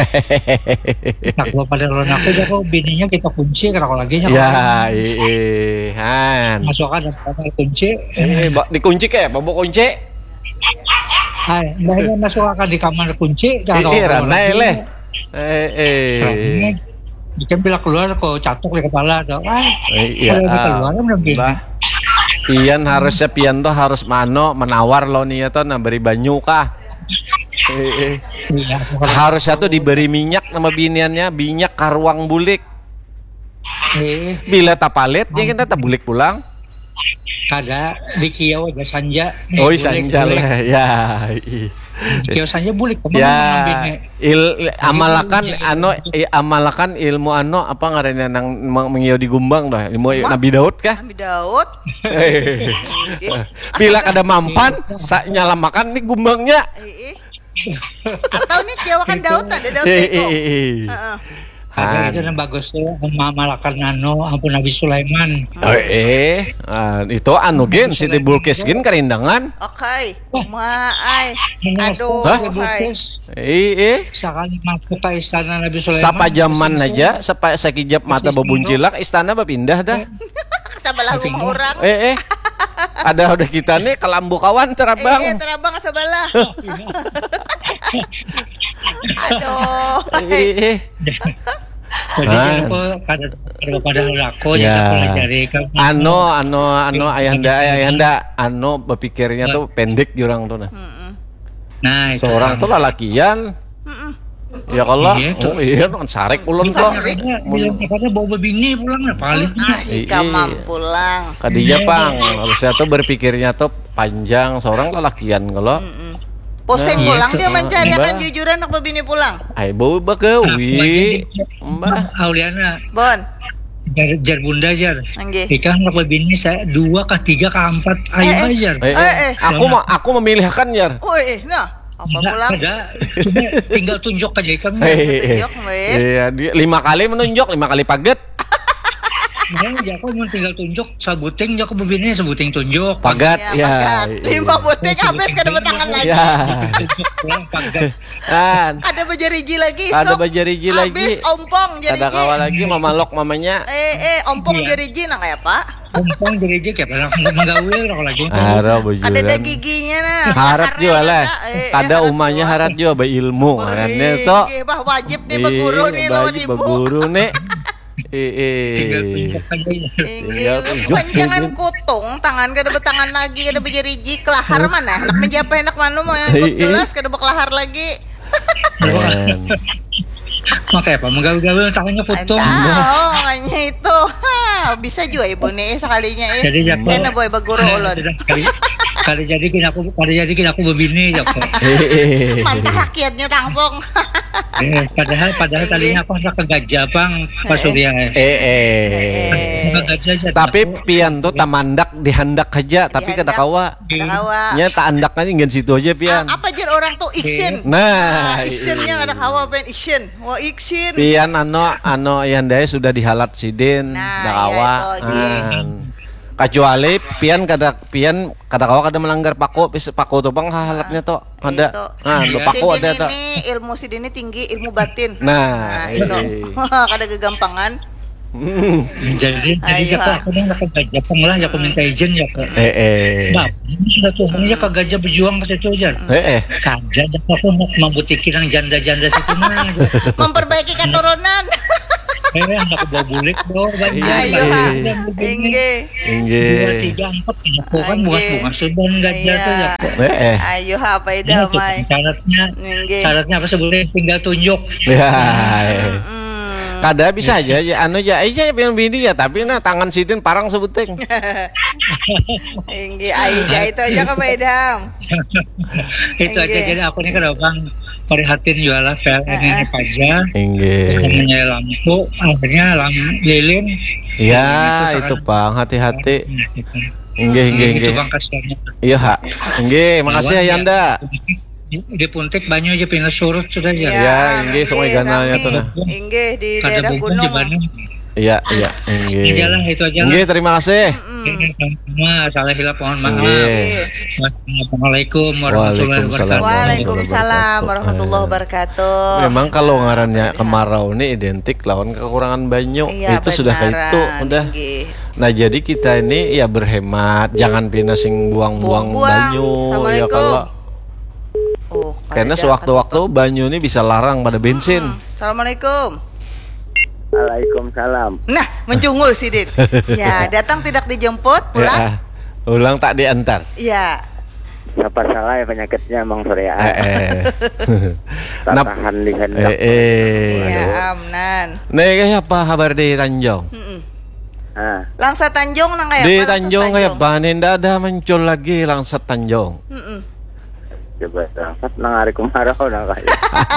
Nak bapak dalon aku jako bininya kita kunci kalau lagi nya. Ya, eh, han. Masukkan ada kunci. Eh, bak dikunci ke? Bawa kunci? Hai, mbaknya masuk akan di kamar kunci. Ini rantai leh. Eh, eh. Bikin bila keluar kok catok di kepala tuh. Ah, Eh, Iya. kalau di ah. keluar kan begini. Bah. Pian harusnya Pian tuh harus mano menawar lo nih tuh nah beri banyu kah? Eh, eh. Iya, Harusnya tuh diberi minyak nama biniannya, minyak karuang bulik. eh, Bila tak palit, ya kita tak bulik pulang. kada di kiau aja sanja. Eh, Oh, bulik, sanjal bulik. lah, ya. i. Di kiau sanja bulik. Kemana Ya, ngambilnya? il amalakan ano i- amalakan ilmu ano apa ngarannya nang mang- mengieu di gumbang dah ilmu Nabi Daud kah? Nabi Daud. Tinggi. Bila kada mampan sa nyalamakan nih gumbangnya. Eh, eh. Atau nih tiawakan Daud ada Daud Eh, itu. eh, eh, eh. Heeh. Ada itu yang bagus tuh memalakan anu ampun Nabi Sulaiman. Oh, eh, ah, itu anu gen Siti Bulkis gen karindangan. Oke. Maai. Aduh, Hah? hai. Eh, eh. Sekali masuk ke istana Nabi Sulaiman. Sapa zaman aja, sapa sakijap mata bebuncilak istana berpindah dah. Sabalah rumah orang. Eh, eh. Ada udah kita nih kelambu kawan terabang. Eh, eh, terabang sebelah. Aduh. Eh, eh. Jadi Ah. aku pada pada pada aku Ya. jadi pelajari kan. Ano, ano, ano, ayahanda, ayahanda, ano, berpikirnya tuh pendek jurang tuh nah. Nah, itu Seorang tuh lalakian. Ya kalau, Iya, tuh. oh iya, kan sarek ulun kok. Karena bilang karena bawa bini pulang lah palitnya. Ah, Ika Iya. mampulang. Kadija pang, harusnya tuh berpikirnya tuh panjang. Seorang lalakian kalau, Pusing Nah, pulang gitu. dia mencari akan Mbak. jujuran nak bini pulang. ay bau bakawi, mbak. Auliana Bon. jar, jar bunda jar. Angge. Ika nak bini saya dua ke tiga ke empat ayo Eh, eh. aja. Eh, Eh, eh. aku mah, aku memilihkan jar. Oh, eh, nah. Apa Nggak pulang? ada, cuma tinggal tunjuk aja kami. Eh, tunjuk, Mbak. Iya, dia lima kali menunjuk, lima kali paget. Nah, ya aku mau tinggal tunjuk sabuting, ya aku begini sabuting tunjuk. Pagat, Ya, ya. pagat. Lima butik habis kada tangan lagi. Ya. Tunjuk pulang pagat. Kan, Ada bajariji lagi. ada sok. bajariji lagi. Habis ompong jariji. Ada kawan lagi mamalok mamanya. Eh, eh, ompong Iya. jariji nak kayak Pak. Kumpang jadi dia kayak pernah menggawil kalau lagi. Ada Ada ada giginya nah. Harap Laharnya juga lah. ada. Eh, eh, Kada harap umahnya juga. harap juga ba ilmu. Kan itu. Ih, bah wajib nih beguru nih lawan baju ibu. beguru nih. Eh, Tinggal eh. tunjuk aja. Tinggal Inggil, tunjuk. panjangan kutung, tangan kada betangan lagi, kada bejariji, kelahar mana? Nak menjapa enak mana mau yang ikut Eh, eh. gelas kada bekelahar lagi. Men. Makanya apa? Menggaul-gaul tangannya potong. Tahu makanya itu. Ha, bisa juga ibu nih sekalinya eh. Jadi ya, Kena boy baguro ulun. Kali, kali jadi kini aku kali jadi kini aku berbini ya kok. Mantap rakyatnya langsung. Eh, padahal padahal tadinya aku harus ke gajah bang Pak Surya. Eh eh. Ke gajah aja. Tapi pian tuh tamandak dihandak aja, tapi kada Dihandak. kawa. Ada kawa. Nya tak andak aja ngan situ aja pian. Ah, apa jar orang tuh action. Nah, Actionnya ada kawa pen action. Wah action. pian ano ano yandai sudah dihalat sidin, Nah, da iya kawa. itu, oke. An. Kecuali pian kada pian kada kawa kada melanggar pako, pis pako tuh bang halatnya tuh ada. Itu. Nah, do pako ada tuh. Ini ilmu si Dini tinggi, ilmu batin. Nah, Nah, itu. ini. Kada kegampangan. Jadi jadi Ayo. ya aku nih ke gajah bang lah ya aku minta izin ya kok. Eh eh. Nah, ini sudah Tuhan ya ke gajah berjuang ke situ aja. Eh eh. Gajah aku nak membutikin yang janda-janda situ mah. Memperbaiki keturunan. Eh, aku bawa bulik dong gajah. Ayo ha. Begini. Ingge. Ingge. Dua, tiga, empat ya kok kan bunga-bunga sudah gajah tuh ya kok. Eh eh. Ayo ha apa Ini damai. syaratnya Ingge. syaratnya apa sebetulnya tinggal tunjuk. Ya. eh. Hmm. Kada bisa aja ya anu ya aja pian bini ya tapi nah tangan sidin parang sebuting. Ingge aja itu aja ke Bedam. Itu aja Ingge. jadi aku nih kan bang prihatin jualan P L N ini aja. Ingge. Namanya lampu akhirnya lampu lilin. Ya itu Bang, hati-hati. Ingge ingge ingge. Itu bang kasihannya. Iya, Ha. Ingge, makasih ya Yanda. Di Puntik banyak aja pindah surut sudah aja. Ya, Ingge, sungai ganalnya tuh nah. Ingge di Kada daerah bukan di gunung. Bandung. Iya, iya, Ini Ingge. jalan itu aja lah. Ingge, terima kasih. Ini sama salah hilap mohon maaf. Ingge. Assalamualaikum warahmatullahi Waalaikumsalam. wabarakatuh. Waalaikumsalam warahmatullahi wabarakatuh. Memang kalau ngarannya kemarau ini identik lawan kekurangan banyu. Iya, Itu sudah kayak itu, benaran, udah. Ingge. Nah, jadi kita ini ya berhemat, jangan pindah sing buang-buang Buang-buang. banyu. Ya Assalamualaikum. kalau Oh, karena ada sewaktu-waktu ketutup. banyu ini bisa larang pada bensin. Hmm. Assalamualaikum. Waalaikumsalam. Nah, mencungul si Din. Ya, datang tidak dijemput, pulang. Ya, ulang tak diantar. Ya. Siapa salah ya penyakitnya Bang Surya? Eh, eh. Nap- Tahan di hendak. eh, eh. Ya, amnan. Nih, apa kabar di Tanjung? Mm-mm. Ah, Langsa Tanjung nang kayak Di apa, Langsa Tanjung kayak apa? Nenda ada muncul lagi langsat Tanjung. Mm-mm. coba langsat nang hari kemarau nang kayak.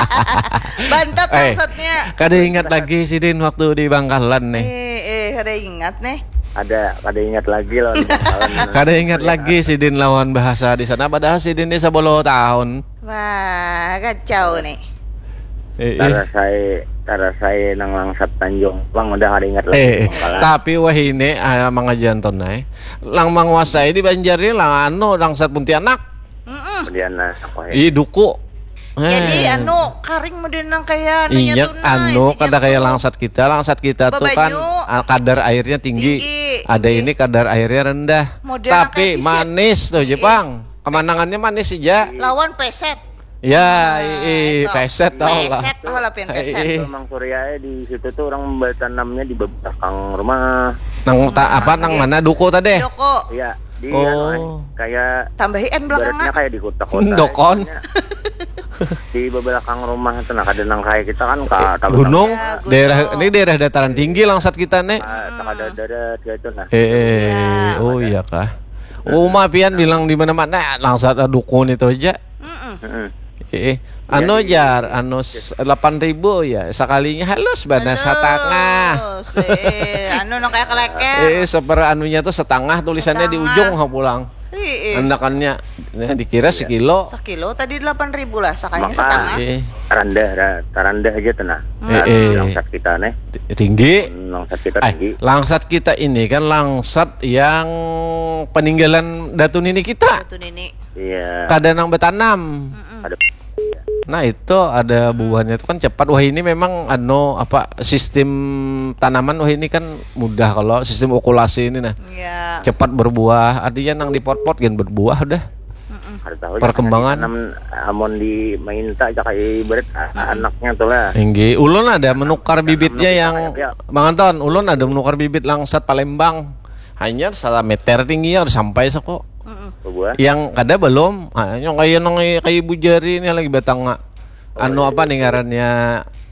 Bantat Eh. langsatnya. Kada ingat lagi si Din waktu di Bangkalan nih. Eh, eh, ada ingat nih. Ada kada ingat lagi loh. di Bangkalan. Kada ingat lagi si Din lawan bahasa di sana padahal si Din di sepuluh tahun. Wah, kacau nih. Eh, eh. Tara saya Tara saya nang langsat Tanjung. Bang udah kada ingat lagi. Eh, di Bangkalan. tapi wah ini ah, mga janton na eh. Lang manguasai di Banjar ini lang ano langsat Pontianak. Mm-mm. Kemudian nah aku I duku. Jadi Eh. anu karing medenang kayak anunya Iya, tuh, nah, anu isinya kada kayak tuh. langsat kita, langsat kita tuh kan Babanyu. ah, kadar airnya tinggi. Tinggi, Ada tinggi. ini kadar airnya rendah. Model Tapi kayak pisit. manis tuh Iya. Jepang. Kemenangannya manis aja. Lawan peset. Ya, Nah, i, itu. peset tau lah. Peset tau lah pian peset. Eh. Mang Surya di situ tuh orang bertanamnya di belakang rumah. Nang ta, apa nang Iya. mana duku tadi? Doko. Iya, di Oh. anu, eh, kayak Tambahin ibaratnya belakangnya. kayak di kota-kota. Dokon. ya. Di belakang rumah itu nah kada nang kayak kita kan ka Gunung, Ya, gunung. daerah ini daerah dataran tinggi langsat kita nih. kada darat gitu nah. Eh, Ya. oh iya kah? Oh, mapian bilang di mana-mana langsat ada dukun itu aja. Mm-mm. Heeh. Eh, anu jar, anu delapan ribu ya sekalinya halus bana setengah. Terus, eh, anu nang kayak keleker. Eh, seper anunya tuh setengah tulisannya di Setengah. ujung ha pulang. Ih, ih. Anakannya nah, dikira sekilo. Sekilo tadi delapan ribu lah, sakanya Maka- setengah. Eh, Rendah, ra- rendah aja tuh nah. Eh, Nah, eh. langsat kita nih. tinggi. Langsat kita Eh, tinggi. langsat kita ini kan langsat yang peninggalan Datu Nini kita. Satu nini. Iya. Kada nang betanam. Ada Nah itu ada buahnya itu kan cepat. Wah ini memang anu apa sistem tanaman wah ini kan mudah kalau sistem okulasi ini nah Ya. cepat berbuah. Artinya nang di pot-pot kan berbuah udah. kada tahu Perkembangan. Nam amon di mainta aja kayak ibarat a- anaknya tuh lah. Tinggi. Ulun ada menukar bibitnya yang Ya. Bang Anton. Ulun ada menukar bibit langsat Palembang. Hanya salah meter tinggi ya udah sampai seko. Buah. Yang kada belum. Ah, yang kayak nang kayak ibu jari ini lagi batang anu apa nih ngarannya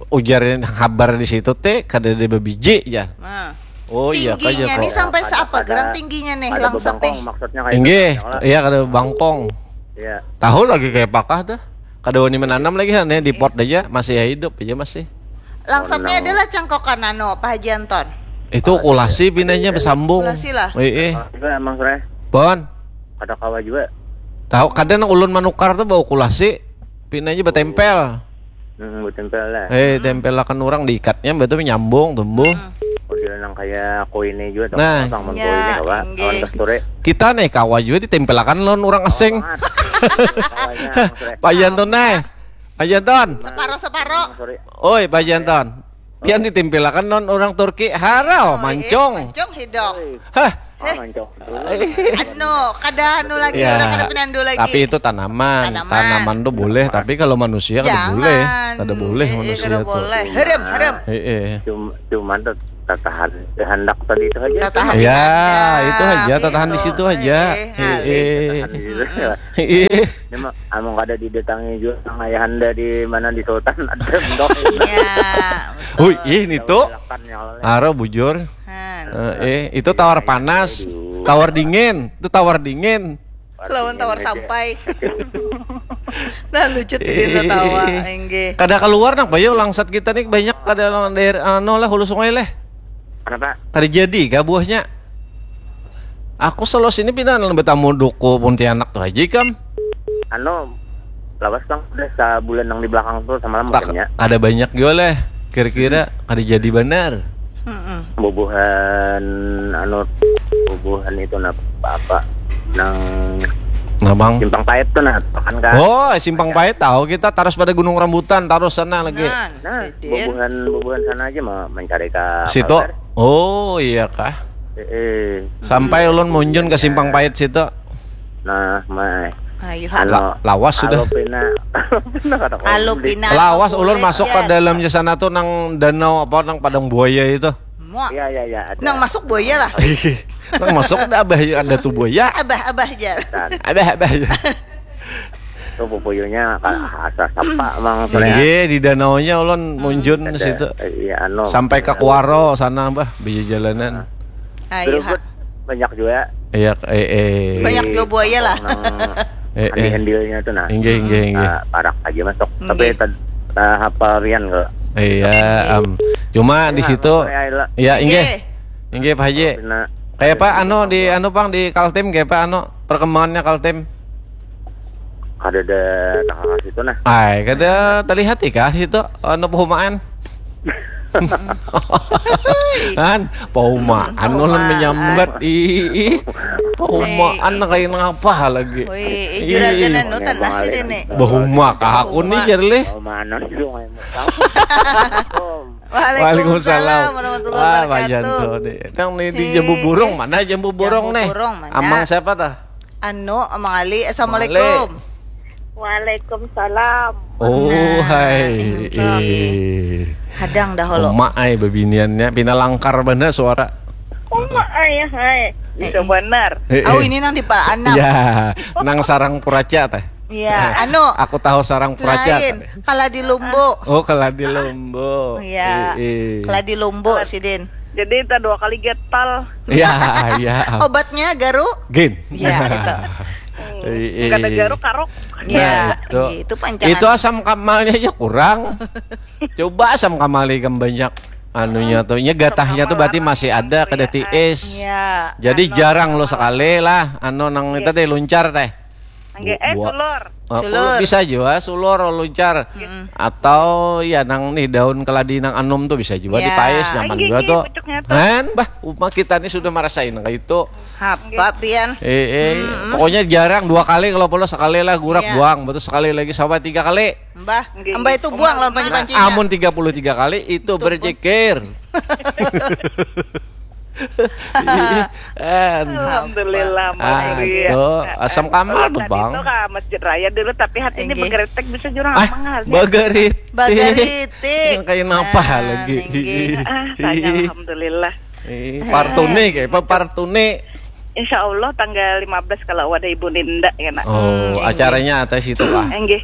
ujarin kabar di situ teh kada ada babiji ya. Nah. Oh iya kah Tingginya ya nih kok. sampai Ada- seapa ada- gram tingginya nih Ada langsat teh. bebangkong maksudnya kayak Inggih, gitu, ya, iya kada bangkong. Iya. Tahu lagi kayak pakah dah. Kada wani menanam lagi kan ya di pot aja masih hidup aja masih. Langsatnya Oh, no. adalah cangkokan anu Pak Haji Anton. Itu kulasi pindahnya bersambung. Kulasi lah. Eh, eh. Oh, itu emang sore. Bon. Ada kawa juga. Tahu kadang ulun manukar tuh bau kulasi pindahnya betempel. Hmm, buat tempel lah. Eh, tempelakan orang diikatnya betul nyambung tumbuh. Oh, dia nang kayak koinnya juga tuh. Nah. Bang, Ya, koinnya kawa. inggih. Kawan kastore. Kita nih kawa juga ditempelakan lon orang asing. Banget. Kawanya, Bang Sore. Pak Janton nih. Pak Janton. Separo-separo. Bang Sore. Oi, Pak Janton. Pian ditempelakan non orang Turki. Harau, mancong. Mancong hidok. Hah. Ah, mancong. Anu, kada anu lagi Ya, orang kada pinandu lagi. tapi itu tanaman. Tanaman. Tanaman tuh boleh, tapi kalau manusia kada Jangan. boleh. Kada boleh Eh, eh, manusia kada tuh. boleh. Herem, herem. Eh, eh. Cuma cuman tuh tatahan hendak tadi itu aja. Tatahan Ya, handap, itu aja, tatahan di gitu. situ aja. Eh, Eh, ngalih. eh. Tahan di situ. Eh, Ini mah among kada didatangi juga sang ayahanda di mana di Sultan ada endok. Ya. Hui, ini tuh. ya, Aro bujur. Han. Eh, eh, itu tawar panas, tawar dingin, itu tawar dingin. Lawan tawar sampai. Nah lucu tuh dia tawa engge. Kada keluar nang bayo langsat kita nih banyak kada lawan daerah anu lah hulu sungai leh. Kenapa? Kada jadi ka buahnya. Aku selalu sini pindah nang betamu duku Pontianak tuh aja kam. Anu lawas bang udah sebulan yang di belakang tuh sama lama Tak, makanya kada banyak juga leh. Kira-kira kada jadi benar. Heeh. bubuhan anu bubuhan itu nah apa nang Nah bang. simpang pahit tuh nah kan kan. Oh, simpang pahit tahu kita taruh pada gunung rambutan, taruh sana lagi. Nan, Nah, sidin. bubuhan bubuhan sana aja mah mencari ke Situ. Kalbar. Oh, iya kah? Eh, eh. Sampai ulun munjun ke simpang pahit situ. Nah, mah Ayo ha. Anu, La- lawas sudah. Kalau pina, pina kata kau Kalau beli. pina Lawas ulun kulit, masuk ya. ke dalam sana tuh nang danau apa nang padang buaya itu. Muak. Iya iya iya. ada. Nang masuk buaya lah. Nang masuk ada abah ada tuh buaya. Abah-abah aja. Abah abah. Tuh pupuyunya asa sampak mang sore. Iya di danau nya ulun munjun ke Ada, situ. Iya anu. Sampai ke Kuaro sana bah bija jalanan. Ayo ha. Terus banyak juga. Iya eh eh. Banyak juga buaya lah. Eh, Andi eh. handilnya tuh nah. Inggih inggih inggih. Ah, parak aja masuk. Inggih. Tapi tad uh, hafal rian ke. Iya, am. Cuma di situ ya inggih. Inggih Pak Haji. Pina Kayak Pak anu di anu Bang di Kaltim kayak Pak anu perkembangannya Kaltim. ada ada kakak situ nah. Ay, kada terlihat kah itu anu perumahan. Kan perumahan ulun menyambat ih. Perumahan kayak ngapa lagi. Woi, juragan anu tanah sih dene. Bahuma kah aku nih jerleh. Oh mana sih lu main musang. Waalaikumsalam warahmatullahi Ah, Pak wabarakatuh. Janto deh. Nang nih di Hei. Jambu Burung mana Jambu Burung Jambu nih? Burung mana? Amang siapa tah? Anu, Amang Ali, assalamualaikum. Waalaikumsalam. Oh, Nah, hai. itu. Eh. Hadang dah holo. Emak ai babiniannya pina langkar bener suara. Oh, ayah, hai. Itu benar. Eh, Oh, eh. ini nang di Pak Anam. Ya, nang sarang puraca teh. Iya, anu. Aku tahu sarang puraca. Lain, kala di Lumbu. Oh, kalau di Lombok. Iya. Eh, eh. Kala di Lumbu Sidin. Jadi kita dua kali getal. Ya, ya. Obatnya garu? Gin. Iya, itu. Eh, eh. Gak ada garuk karok. Iya, itu. itu pancangan. Itu asam kamalnya aja kurang. Coba asam kamal ikan banyak anunya tuh, nya gatahnya tuh berarti masih ada kada tiis. Iya. Jadi jarang lo sekali lah anu nang itu teh luncar teh. Angge eh Buat- telur. Oh, Sulur. bisa juga sulur o luncar. Atau ya nang nih daun keladi nang anum tuh bisa juga Ya. dipaes nyaman Ay, juga gigi, tuh. pucuknya tuh. Kan, bah, umat kita nih sudah merasain kayak itu. Apa pian? Eh, eh, pokoknya jarang dua kali kalau perlu sekali lah gurak Iya. buang, betul sekali lagi sampai tiga kali. Mbah, Nggih, Mbah nggih. itu buang lawan Nah, panci-pancinya. amun tiga puluh tiga kali itu berzikir. En. Alhamdulillah, Ah, Mas. itu asam kamal tuh, Tadi Bang. itu ke Masjid Raya dulu tapi hatinya Enggih. bergeretek bisa jurang Ah, amang halnya. bagarit. Bagaritik. Kayak napa Nah, lagi. ninggih. Ah, saya alhamdulillah. Eh, Partune kayak apa partune. Insya Allah tanggal lima belas kalau ada Ibu Ninda ya nak. Oh, acaranya atas itu Pak. Enggih.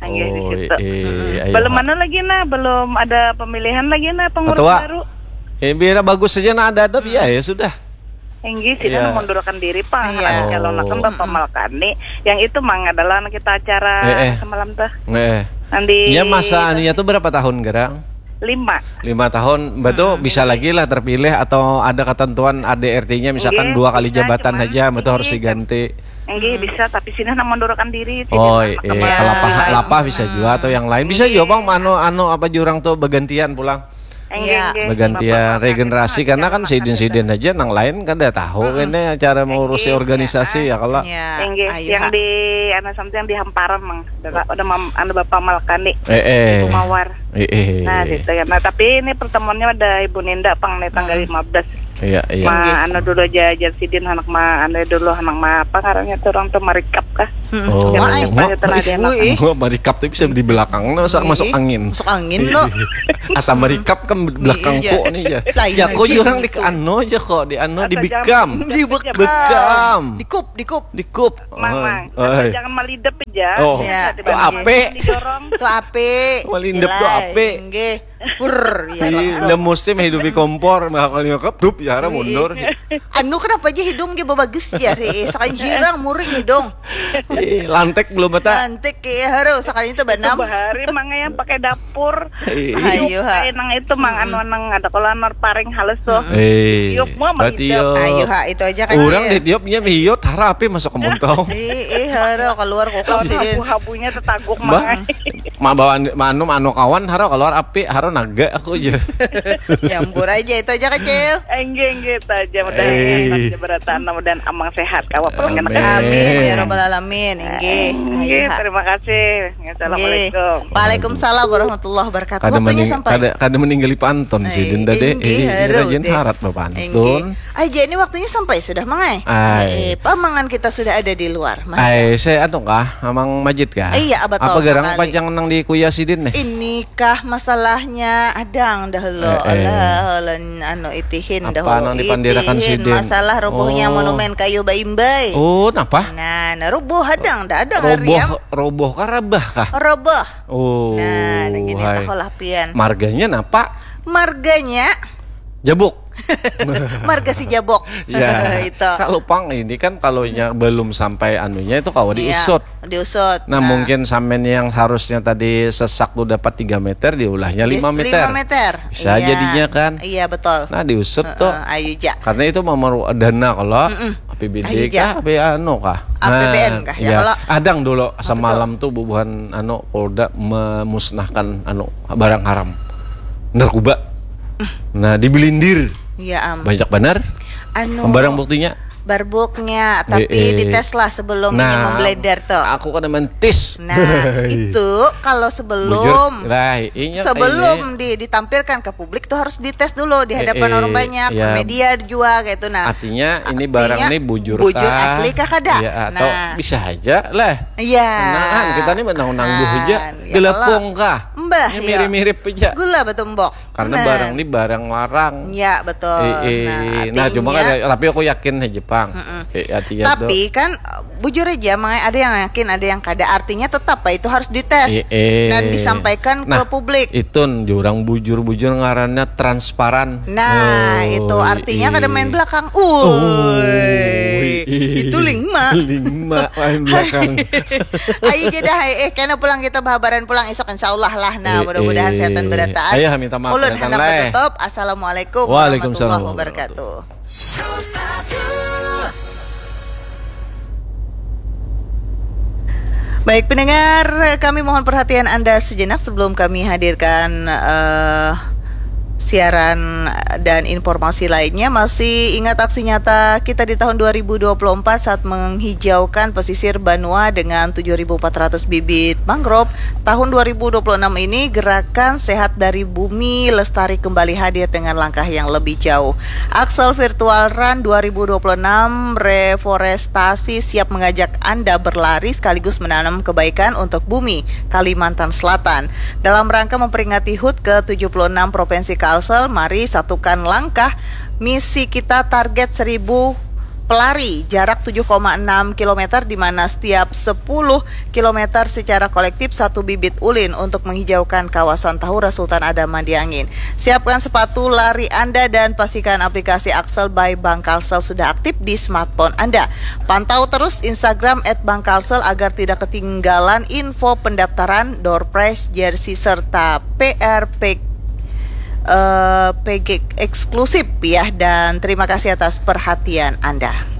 Anggih di Oh, situ. eh, ayo, Belum Ha. mana lagi nah, belum ada pemilihan lagi nah pengurus Ketua. baru. Eh biar bagus saja nah ada adab ya ya sudah. Enggih sih Iya. mengundurkan diri Pak. Iya. Kalau nak Bapak Malkani, yang itu mang adalah kita acara Eh, eh. semalam tuh. Eh. Nanti Ya masa anunya tuh berapa tahun gerang? lima. Lima tahun, betul bisa lagi lah terpilih atau ada ketentuan A D R T-nya misalkan Iya, dua kali bisa, jabatan cuman aja, betul harus ini diganti. Enggih bisa, tapi sini nak mengundurkan diri. sini Oh, nak eh, kembali. kelapah kelapah bisa juga atau yang lain bisa juga bang, anu anu apa jurang tuh bergantian pulang. Enggih, Iya. enggih. Bergantian Bapak regenerasi Malkani karena kan makan siden-siden aja nang lain kan udah tahu ini cara mengurusi Iya, organisasi ya kalau Ya, Enggih, ayo, yang Ha. di anak sampai yang di Hamparan mang. Udah udah mam, anu Bapak Malkani. eh eh Ibu Mawar. eh eh Nah, gitu ya. Nah, tapi ini pertemuannya ada Ibu Ninda pang nih tanggal lima belas. iya iya Ma anu dulu aja Sidin anak ma anu dulu anak ma apa ngarannya tuh orang tuh marikap kah? oh Yang Main. banyak telah dia Wih, makan. wih. gua marikap tapi bisa di belakang masa Ih, masuk angin. Masuk angin lo. Asa marikap kan belakang Iya. kok nih ya. Lain Ya kok lagi orang di gitu. anu aja kok di anu di Atau bekam. Di bekam. Bekam. Di kup, di kup. Di kup. Mang, mang. Oh, Atau oi. jangan malidep aja. Oh, Ya, Tiba-tiba tuh ape. Didorong. Tuh ape. Walindep tuh Gila, ape. Nggih. Pur, ya Iya, langsung. mesti menghidupi kompor, bakal nyokap, dup, ya mundur. Anu kenapa aja hidung ge bagus ya re. Sakan jirang muring hidung. Eh, lantek belum bata. Nanti ke harus sakali itu banam. Bahari mang yang pakai dapur. Ayo, Ha. Kayak nang itu mang anu nang ada kalau nor paring halus tuh. Eh, Tiup mah berarti malidep. yo. Ayo, Ha, itu aja kan. Orang ditiupnya mihiyot harapi masuk ke muntau. Eh, eh haro keluar Kalau kulkas sini. habu-habunya tetaguk Mbak, mang. ma bawa manu manu kawan haro keluar api haro naga aku aja. Nyambur aja itu aja kecil. Enggak enggak itu aja mudah Eh. mudahan beratan dan amang sehat kawa Amin. pelanggan. Amin ya rabbal alamin. Nggih. Ayo, Nggih, Ha. terima kasih. Nggih. Assalamualaikum. Waalaikumsalam warahmatullahi wabarakatuh. Kada Waktunya mening, sampai. kada kada meninggali pantun sih denda deh. Inggih, Eh, haru rajin deh. harat bapak Inggih. pantun. Aja ini waktunya sampai sudah mangai. Ai. Eh, pamangan kita sudah ada di luar. Mas. Ay, saya anu kah, amang majid kah? Iya, betul Apa garang sekali. panjang nang di kuya sidin nih? Inikah masalahnya adang dahulu Eh, eh. Allah lan anu itihin Apa dahulu nang dipandirakan itihin sidin? masalah rubuhnya Oh. monumen kayu Baimbai. Oh, napa? Nah, nah rubuh hadang dah ada Roboh ngariam roboh karabah kah? roboh. Oh. Nah, nah gini hai. takolah pian. Marganya napa? Marganya Jabuk. marga si Jabok. Ya. Itu. Kalau pang ini kan kalau nya belum sampai anunya itu kalau Iya, diusut. diusut. Nah, mungkin samen yang harusnya tadi sesak tuh dapat tiga meter diulahnya lima meter. lima meter. Bisa Iya. jadinya kan. Iya betul. Nah, diusut tuh. Heeh, ayo ja. Karena itu memerlu dana kalau A P B D Ayo, kah, Ja. A P anu kah? A P B N kah? Ya, iya. kalau- Adang dulu semalam tuh bubuhan anu Polda memusnahkan anu barang haram. Narkoba. Nah, dibelindir. Iya am. Banyak benar. Anu Barang buktinya. barbuknya tapi Eh, eh. dites lah sebelum ini Nah, memblender tuh. Aku kan mentis. Nah, itu kalau sebelum Bujur. Lah, inya sebelum di, ditampilkan ke publik tuh harus dites dulu di hadapan Eh, eh, orang banyak, iya. media juga gitu. Nah, artinya ini barang artinya ini bujur bujur kah? asli kah kada? Iya, atau Nah. bisa aja lah. iya. Nah, kita nih menang nangguh Nah, aja. ya Gelepong kah? Mbah, Ini iya. mirip-mirip aja. Gula betul mbok. Karena Nah, barang ini barang larang. ya betul. Eh, eh, nah, Nah, cuma artinya- kan tapi aku yakin di Jepang. Eh, artinya tapi kan uh, bujur aja, makanya ada yang yakin, ada yang kada. Artinya tetap Pak itu harus dites Eh, eh. dan disampaikan Nah, ke publik. Itu jurang bujur-bujur ngarannya transparan. Nah, Oh, itu artinya eh. kada main belakang. Oh, Uy, eh. itu lima. Lima main belakang. Ayo jadi eh karena pulang kita bahabaran pulang esok insyaallah lah. Nah, Eh, mudah-mudahan eh. setan berataan. Ayo, minta maaf, Ulun kelihatan hendak lah, eh. bertutup. Assalamualaikum Waalaikumsalam warahmatullahi wabarakatuh. Baik pendengar, kami mohon perhatian Anda sejenak sebelum kami hadirkan eh, siaran dan informasi lainnya. Masih ingat aksi nyata kita di tahun dua ribu dua puluh empat saat menghijaukan pesisir Banua dengan tujuh ribu empat ratus bibit mangrove. Tahun dua ribu dua puluh enam ini gerakan Sehat dari Bumi Lestari kembali hadir dengan langkah yang lebih jauh. Axel Virtual Run dua ribu dua puluh enam Reforestasi siap mengajak Anda berlari sekaligus menanam kebaikan untuk bumi Kalimantan Selatan. Dalam rangka memperingati H U T ke tujuh puluh enam Provinsi Kalsel, mari satukan langkah. Misi kita target seribu pelari jarak tujuh koma enam kilometer di mana setiap sepuluh kilometer secara kolektif satu bibit ulin untuk menghijaukan kawasan Tahura Sultan Adam Mandiangin. Siapkan sepatu lari Anda dan pastikan aplikasi Axel by Bank Kalsel sudah aktif di smartphone Anda. Pantau terus Instagram et bank kalsel agar tidak ketinggalan info pendaftaran, door prize, jersey serta P R P Uh, P G eksklusif ya, dan terima kasih atas perhatian Anda.